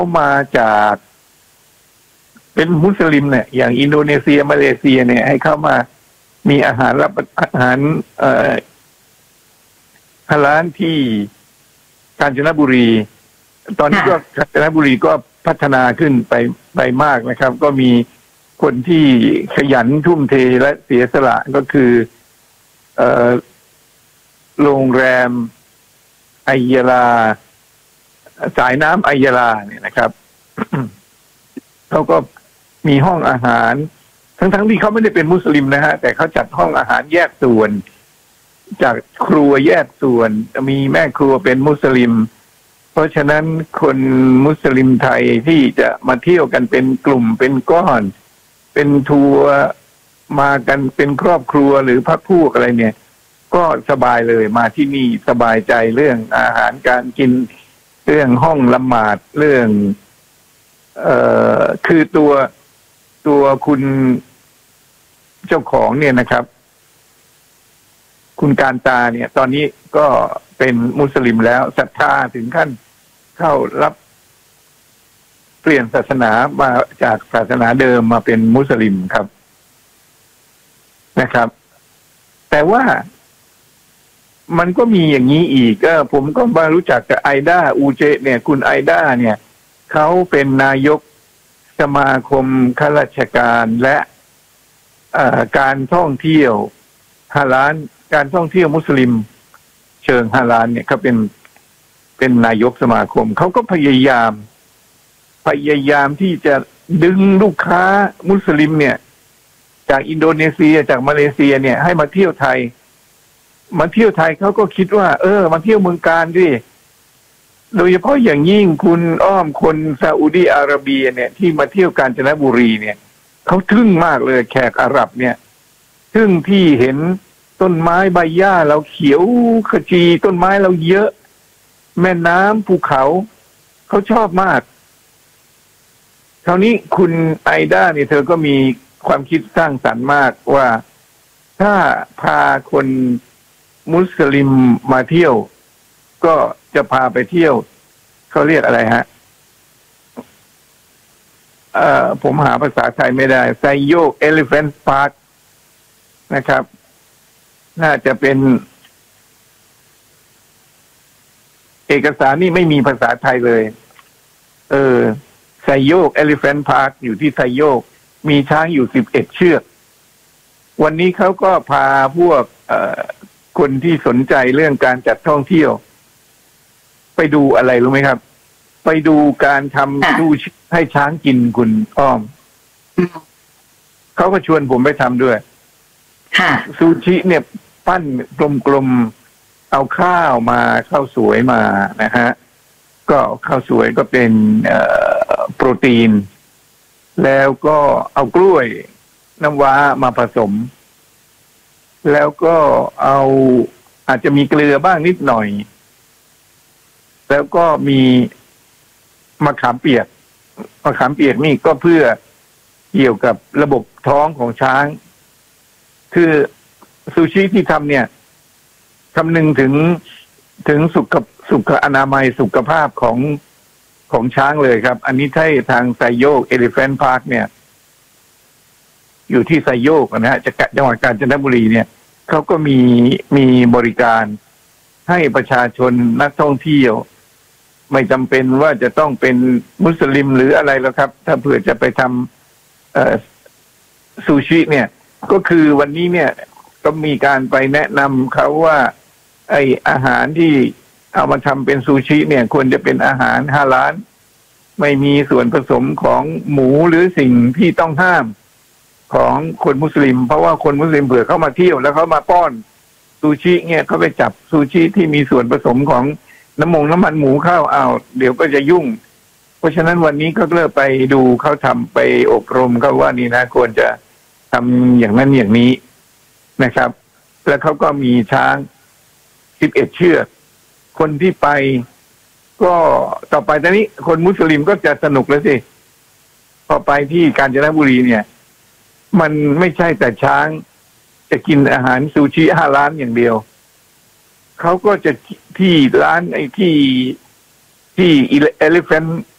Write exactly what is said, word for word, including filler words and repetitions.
มาจากเป็นมุสลิมเนี่ยอย่างอินโดนีเซียมาเลเซียเนี่ยให้เข้ามามีอาหารรับอาหารเอ่อร้านที่กาญจนบุรีตอนนี้ก็กาญจนบุรีก็พัฒนาขึ้นไปไปมากนะครับ ก็มีคนที่ขยันทุ่มเทและเสียสละก็คือเอ่อโรงแรมไอยาลาสายน้ำไอยาลาเนี่ยนะครับ เขาก็มีห้องอาหารทั้งๆที่เขาไม่ได้เป็นมุสลิมนะฮะแต่เขาจัดห้องอาหารแยกส่วนจากครัวแยกส่วนมีแม่ครัวเป็นมุสลิมเพราะฉะนั้นคนมุสลิมไทยที่จะมาเที่ยวกันเป็นกลุ่มเป็นก้อนเป็นทัวร์มากันเป็นครอบครัวหรือพักพวกอะไรเนี่ยก็สบายเลยมาที่นี่สบายใจเรื่องอาหารการกินเรื่องห้องละหมาดเรื่องเอ่อคือตัวตัวคุณเจ้าของเนี่ยนะครับคุณการตาเนี่ยตอนนี้ก็เป็นมุสลิมแล้วศรัทธาถึงขั้นเข้ารับเปลี่ยนศาสนามาจากศาสนาเดิมมาเป็นมุสลิมครับนะครับแต่ว่ามันก็มีอย่างนี้อีกก็ผมก็มารู้จักกับไอด้าอูเจเนี่ยคุณไอด้าเนี่ยเขาเป็นนายกสมาคมข้าราชการและการท่องเที่ยวฮาลาลการท่องเที่ยวมุสลิมเชิงฮาลาลเนี่ยเขาเป็นเป็นนายกสมาคมเขาก็พยายามพยายามที่จะดึงลูกค้ามุสลิมเนี่ยจากอินโดนีเซียจากมาเลเซียเนี่ยให้มาเที่ยวไทยมาเที่ยวไทยเขาก็คิดว่าเออมาเที่ยวเมืองการดิโดยเฉพาะอย่างยิ่งคุณอ้อมคนซาอุดีอาระเบียเนี่ยที่มาเที่ยวกาญจนบุรีเนี่ยเขาทึ่งมากเลยแขกอาหรับเนี่ยทึ่งที่เห็นต้นไม้ใบหญ้าเราเขียวขจีต้นไม้เราเยอะแม่น้ำภูเขาเขาชอบมากคราวนี้คุณไอด้าเนี่ยเธอก็มีความคิดสร้างสรรค์มากว่าถ้าพาคนมุสลิมมาเที่ยวก็จะพาไปเที่ยวเขาเรียกอะไรฮะเอ่อผมหาภาษาไทยไม่ได้ไซโยก Elephant Park นะครับน่าจะเป็นเอกสารนี่ไม่มีภาษาไทยเลยเออไซโยก Elephant Park อยู่ที่ไซโยกมีช้างอยู่สิบเอ็ดเชือกวันนี้เขาก็พาพวกเอ่อคนที่สนใจเรื่องการจัดท่องเที่ยวไปดูอะไรรู้ไหมครับไปดูการทำซูชิให้ช้างกินคุณอ้อมเขาก็ชวนผมไปทำด้วยซูชิเนี่ยปั้นกลมๆเอาข้าวมาข้าวสวยมานะฮะก็ข้าวสวยก็เป็นโปรตีนแล้วก็เอากล้วยน้ำว้ามาผสมแล้วก็เอาอาจจะมีเกลือบ้างนิดหน่อยแล้วก็มีมะขามเปียกมะขามเปียกนี่ก็เพื่อเกี่ยวกับระบบท้องของช้างคือซูชิที่ทำเนี่ยคำนึงถึงถึงสุขสุขอนามัยสุขภาพของของช้างเลยครับอันนี้ถ้าทางไซโยก Elephant Park เนี่ยอยู่ที่ไซโยกนะฮะจังหวัดกาญจนบุรีเนี่ยเขาก็มีมีบริการให้ประชาชนนักท่องเที่ยวไม่จำเป็นว่าจะต้องเป็นมุสลิมหรืออะไรแล้วครับถ้าเผื่อจะไปทำเอ่อซูชิเนี่ยก็คือวันนี้เนี่ยก็มีการไปแนะนำเขาว่าไออาหารที่เอามาทำเป็นซูชิเนี่ยควรจะเป็นอาหารฮาลาลไม่มีส่วนผสมของหมูหรือสิ่งที่ต้องห้ามของคนมุสลิมเพราะว่าคนมุสลิมเผื่อเข้ามาเที่ยวแล้วเขามาป้อนซูชิเนี่ยเขาไปจับซูชิที่มีส่วนผสมของน้ำมงน้ำมันหมูเข้าเอาเดี๋ยวก็จะยุ่งเพราะฉะนั้นวันนี้ก็เลิกไปดูเขาทำไปอบรมเขาว่านี่นะควรจะทำอย่างนั้นอย่างนี้นะครับแล้วเขาก็มีช้างสิบเอ็ดเชือกคนที่ไปก็ต่อไปตอนนี้คนมุสลิมก็จะสนุกแล้วสิพอไปที่กาญจนบุรีเนี่ยมันไม่ใช่แต่ช้างจะกินอาหารซูชิห้าร้านอย่างเดียวเขาก็จะที่ร้านไอ้ที่ที่ Elephant